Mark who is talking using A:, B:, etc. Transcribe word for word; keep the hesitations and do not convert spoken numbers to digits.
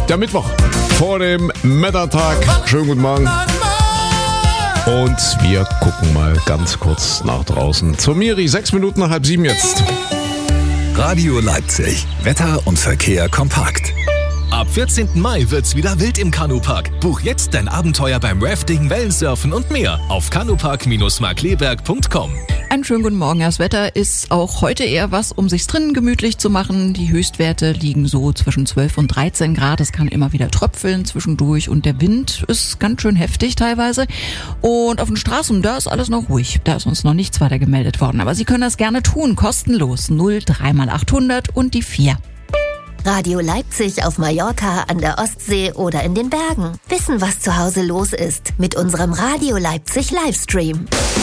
A: der Mittwoch vor dem Männertag. Schönen guten Morgen. Und wir gucken mal ganz kurz nach draußen. Zur Miri, sechs Minuten nach halb sieben jetzt.
B: Radio Leipzig. Wetter und Verkehr kompakt.
C: Ab vierzehnten Mai wird's wieder wild im Kanupark. Buch jetzt dein Abenteuer beim Rafting, Wellensurfen und mehr auf kanupark Bindestrich markleberg Punkt com.
D: Einen schönen guten Morgen. Das Wetter ist auch heute eher was, um sich's drinnen gemütlich zu machen. Die Höchstwerte liegen so zwischen zwölf und dreizehn Grad. Es kann immer wieder tröpfeln zwischendurch und der Wind ist ganz schön heftig teilweise. Und auf den Straßen, da ist alles noch ruhig. Da ist uns noch nichts weiter gemeldet worden. Aber Sie können das gerne tun, kostenlos. null drei mal achthundert und die vier.
E: Radio Leipzig auf Mallorca, an der Ostsee oder in den Bergen. Wissen, was zu Hause los ist mit unserem Radio Leipzig Livestream.